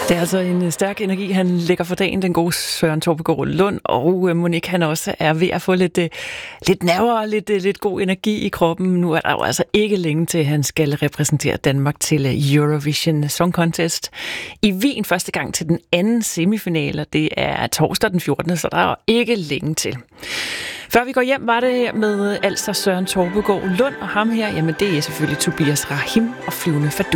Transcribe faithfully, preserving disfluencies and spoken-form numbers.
Det er altså en stærk energi, han lægger for dagen, den gode Søren Torpegaard Lund, og Monique, han også er ved at få lidt, lidt nerver og lidt, lidt god energi i kroppen. Nu er der jo altså ikke længe til, at han skal repræsentere Danmark til Eurovision Song Contest i Wien første gang til den anden semifinale. Det er torsdag den fjortende så der er jo ikke længe til. Før vi går hjem, var det med altså Søren Torpegaard Lund, og ham her, jamen det er selvfølgelig Tobias Rahim og Flyvende Fadus.